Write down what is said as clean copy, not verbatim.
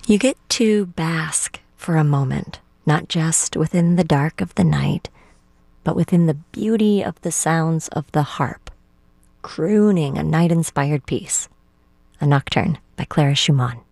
You get to bask for a moment, not just within the dark of the night, but within the beauty of the sounds of the harp, crooning a night-inspired piece, a nocturne by Clara Schumann.